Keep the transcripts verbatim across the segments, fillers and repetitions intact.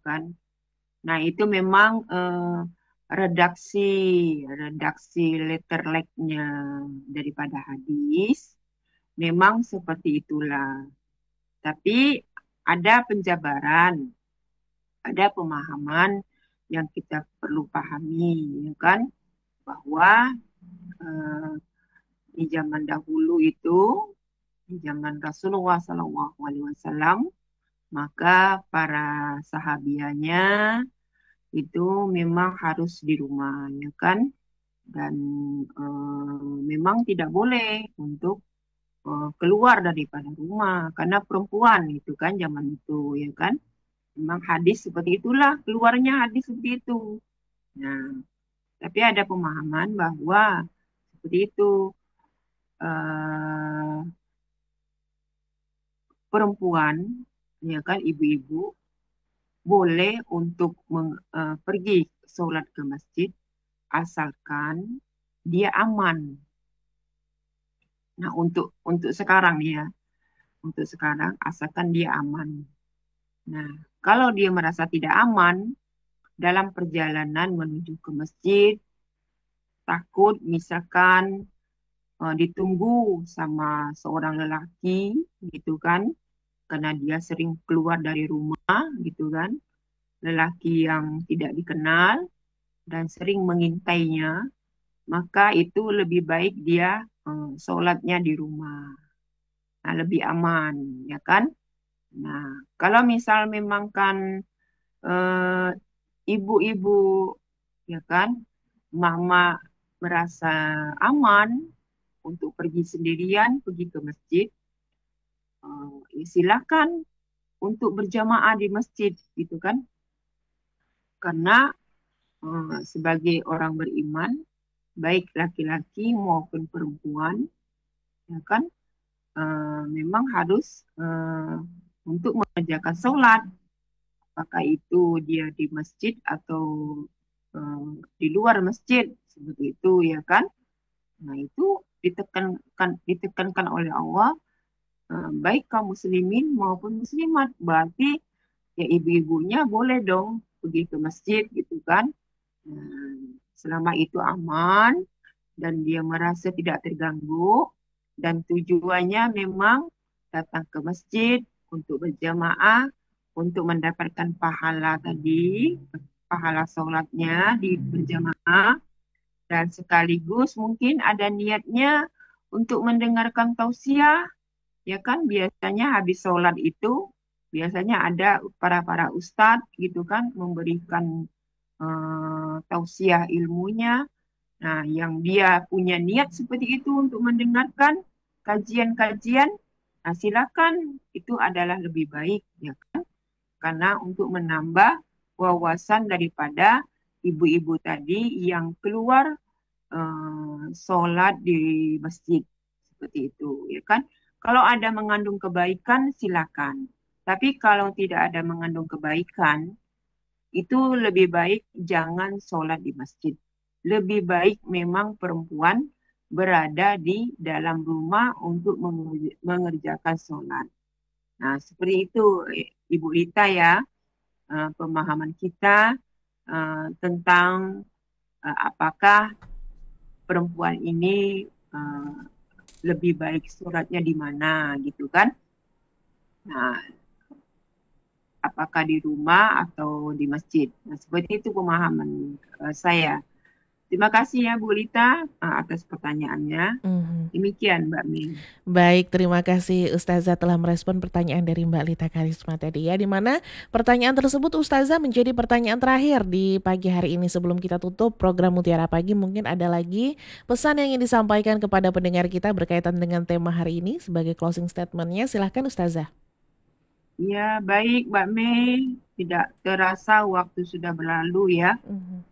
kan. Nah, itu memang eh, redaksi redaksi letter like-nya daripada hadis memang seperti itulah. Tapi ada penjabaran, ada pemahaman yang kita perlu pahami, ya kan? Bahwa eh, di zaman dahulu itu, di zaman Rasulullah Shallallahu Alaihi Wasallam, maka para sahabianya itu memang harus di rumah, ya kan? Dan eh, memang tidak boleh untuk eh, keluar daripada rumah karena perempuan itu kan zaman itu, ya kan? Memang hadis seperti itulah, keluarnya hadis seperti itu. Nah, tapi ada pemahaman bahwa seperti itu eh, perempuan, ya kan, ibu-ibu boleh untuk meng- eh, pergi sholat ke masjid asalkan dia aman. Nah, untuk untuk sekarang ya, untuk sekarang asalkan dia aman. Nah, kalau dia merasa tidak aman dalam perjalanan menuju ke masjid, takut misalkan eh, ditunggu sama seorang lelaki gitu kan, karena dia sering keluar dari rumah gitu kan, lelaki yang tidak dikenal dan sering mengintainya, maka itu lebih baik dia eh, sholatnya di rumah. Nah, lebih aman, ya kan? Nah, kalau misal memang kan eh, ibu-ibu, ya kan, mama merasa aman untuk pergi sendirian, pergi ke masjid, eh, ya silakan untuk berjamaah di masjid, gitu kan? Karena eh, sebagai orang beriman, baik laki-laki maupun perempuan, ya kan, eh, memang harus eh, untuk mengerjakan sholat, apakah itu dia di masjid atau eh, di luar masjid, seperti itu, ya kan? Nah, itu ditekankan ditekankan oleh Allah, eh, baik kaum muslimin maupun muslimat. Berarti ya ibu-ibunya boleh dong pergi ke masjid gitu kan. Nah, selama itu aman dan dia merasa tidak terganggu dan tujuannya memang datang ke masjid untuk berjamaah untuk mendapatkan pahala tadi, pahala sholatnya di berjamaah dan sekaligus mungkin ada niatnya untuk mendengarkan tausiah, ya kan biasanya habis sholat itu biasanya ada para para ustadz gitu kan memberikan eh, tausiah ilmunya. Nah, yang dia punya niat seperti itu untuk mendengarkan kajian-kajian, nah silakan itu adalah lebih baik ya kan? Karena untuk menambah wawasan daripada ibu-ibu tadi yang keluar eh, sholat di masjid seperti itu ya kan. Kalau ada mengandung kebaikan silakan. Tapi kalau tidak ada mengandung kebaikan, itu lebih baik jangan sholat di masjid. Lebih baik memang perempuan berada di dalam rumah untuk mengerj- mengerjakan sholat. Nah, seperti itu eh, Ibu Lita ya, eh, pemahaman kita eh, tentang eh, apakah perempuan ini eh, lebih baik sholatnya di mana gitu kan. Nah, apakah di rumah atau di masjid. Nah, seperti itu pemahaman eh, saya. Terima kasih ya Bu Lita eh, atas pertanyaannya. Mhm. Demikian Mbak Mei. Baik, terima kasih Ustazah telah merespon pertanyaan dari Mbak Lita Karisma tadi ya, di mana pertanyaan tersebut Ustazah menjadi pertanyaan terakhir di pagi hari ini. Sebelum kita tutup program Mutiara Pagi, mungkin ada lagi pesan yang ingin disampaikan kepada pendengar kita berkaitan dengan tema hari ini sebagai closing statementnya. Silahkan Ustazah. Ya, baik Mbak Mei. Tidak terasa waktu sudah berlalu ya. Mhm.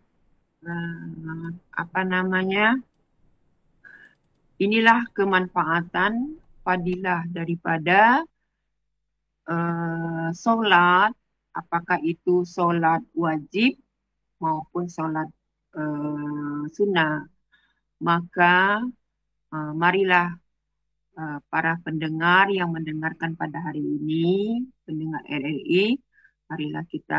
Eh, apa namanya? Inilah kemanfaatan fadilah daripada eh, sholat, apakah itu sholat wajib maupun sholat eh, sunnah. Maka eh, marilah eh, para pendengar yang mendengarkan pada hari ini, pendengar R R I, marilah kita